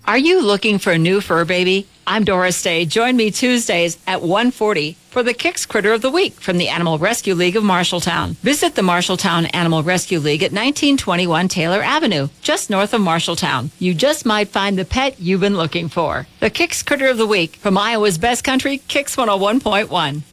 Are you looking for a new fur baby? I'm Doris Day. Join me Tuesdays at 1:40 for the Kicks Critter of the Week from the Animal Rescue League of Marshalltown. Visit the Marshalltown Animal Rescue League at 1921 Taylor Avenue, just north of Marshalltown. You just might find the pet you've been looking for. The Kicks Critter of the Week from Iowa's Best Country, Kicks 101.1.